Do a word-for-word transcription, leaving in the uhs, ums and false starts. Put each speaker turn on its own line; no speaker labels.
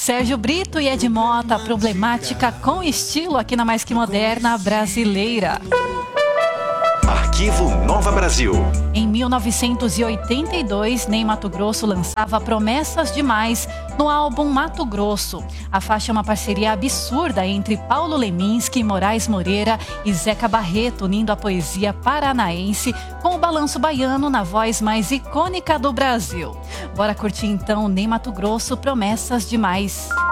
Sérgio Brito e Ed Mota, problemática com estilo aqui na Mais Que Moderna Brasileira.
Arquivo Nova Brasil.
Em mil novecentos e oitenta e dois, Ney Matogrosso lançava Promessas Demais no álbum Mato Grosso. A faixa é uma parceria absurda entre Paulo Leminski, Moraes Moreira e Zeca Barreto, unindo a poesia paranaense com o balanço baiano na voz mais icônica do Brasil. Bora curtir então Ney Matogrosso, Promessas Demais.